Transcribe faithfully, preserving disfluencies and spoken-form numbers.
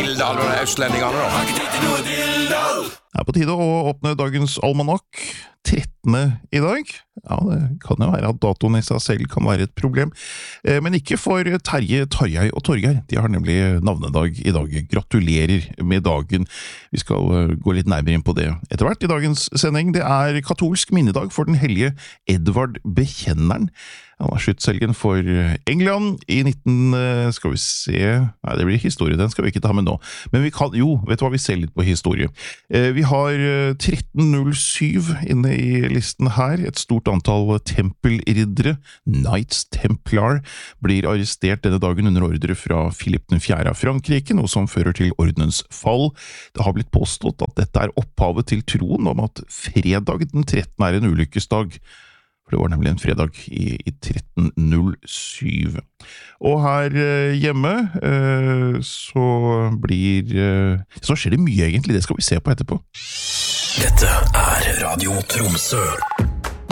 Dildal og østlendingene da. Det er på tide å åpne dagens almanakk, trettende i dag. Ja, det kan jo være at datoen i seg selv kan være et problem, eh, men ikke for Terje, Tarjei og Torgeir. De har nemlig navnedag i dag. Gratulerer med dagen. Vi skal uh, gå litt nærmere inn på det etter hvert i dagens sending. Det er katolsk minnedag for den hellige Edvard Bekjenneren. Han var skytshelgen for England i nitten... Skal vi se... Nei, det blir historie, den skal vi ikke ta med nå. Men vi kan... Jo, vet du hva, vi ser litt på historie. Vi har tretten null syv inne i listen her. Et stort antall tempelriddere, Knights Templar, blir arrestert denne dagen under ordre fra Philip den fjerde av Frankrike, noe som fører til ordenens fall. Det har blitt påstått at dette er opphavet til troen om at fredag den trettende er en ulykkesdag. For det var nemlig en fredag i, i tretten null syv. Og her eh, hjemme eh, så blir... Eh, så skjer det mye egentlig, det skal vi se på etterpå. Dette er Radio Tromsø.